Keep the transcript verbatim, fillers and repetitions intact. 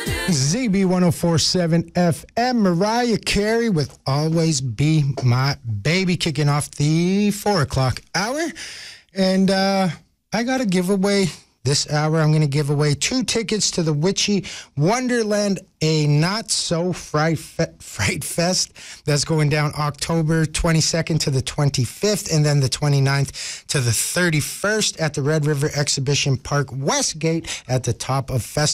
Z B one oh four point seven F M. Mariah Carey with Always Be My Baby, kicking off the four o'clock hour. And uh, I got a giveaway this hour. I'm going to give away two tickets to the Witchy Wonderland, a not-so-fright fe- fright fest that's going down October twenty-second to the twenty-fifth, and then the twenty-ninth to the thirty-first at the Red River Exhibition Park Westgate at the top of Fest.